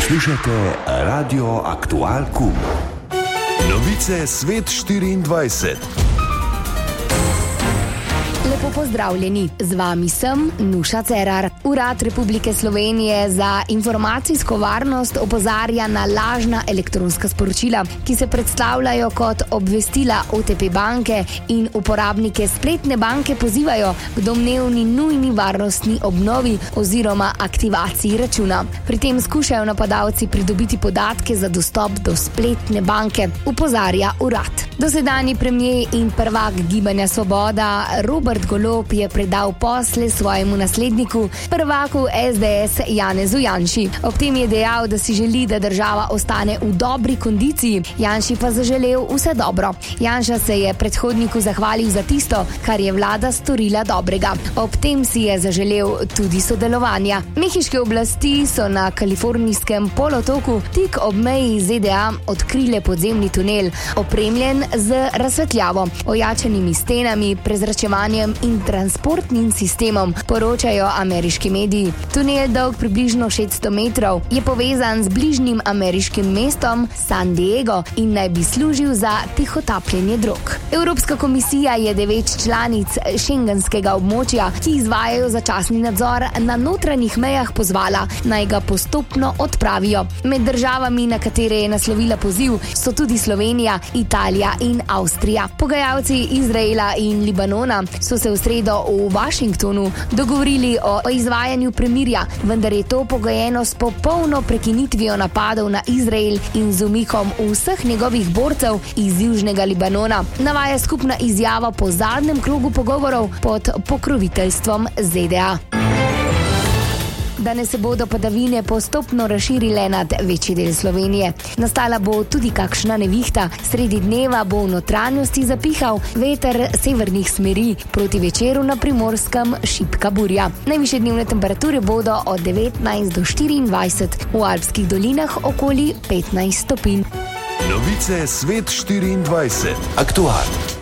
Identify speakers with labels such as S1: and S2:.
S1: Poslušate Radio Aktual Kum. Novice Svet 24.
S2: Lepo pozdravljeni, z vami sem Nuša Cerar. Urad Republike Slovenije za informacijsko varnost opozarja na lažna elektronska sporočila, ki se predstavljajo kot obvestila OTP banke in uporabnike spletne banke pozivajo k domnevni nujni varnostni obnovi oziroma aktivaciji računa. Pri tem skušajo napadalci pridobiti podatke za dostop do spletne banke, opozarja urad. Dosedanji premier in prvak Gibanja Svoboda Robert Golob je predal posle svojemu nasledniku, prvaku SDS Janezu Janši. Ob tem je dejal, da si želi, da država ostane v dobri kondiciji, Janši pa zaželel vse dobro. Janša se je predhodniku zahvalil za tisto, kar je vlada storila dobrega. Ob tem si je zaželel tudi sodelovanja. Mehiške oblasti so na kalifornijskem polotoku tik ob meji ZDA odkrile podzemni tunel, opremljen z razsvetljavo, ojačanimi stenami, prezračevanjem in transportnim sistemom, poročajo ameriški mediji. Tunel, dolg približno 600 metrov, je povezan z bližnjim ameriškim mestom San Diego in naj bi služil za tihotapljenje drog. Evropska komisija je 9 članic šengenskega območja, ki izvajajo začasni nadzor na notranjih mejah, pozvala, naj ga postopno odpravijo. Med državami, na katere je naslovila poziv, so tudi Slovenija, Italija in Avstrija. Pogajalci Izraela in Libanona so se v sredo v Washingtonu dogovorili o izvajanju premirja, vendar je to pogojeno s popolno prekinitvijo napadov na Izrael in z umikom vseh njegovih borcev iz južnega Libanona, navaja skupna izjava po zadnjem krogu pogovorov pod pokroviteljstvom ZDA. Danes se bodo padavine postopno razširile nad večji del Slovenije. Nastala bo tudi kakšna nevihta. Sredi dneva bo v notranjosti zapihal veter severnih smeri, proti večeru na Primorskem šibka burja. Najvišje dnevne temperature bodo od 19 do 24, v alpskih dolinah okoli 15 stopinj.
S1: Novice Svet 24. Aktual.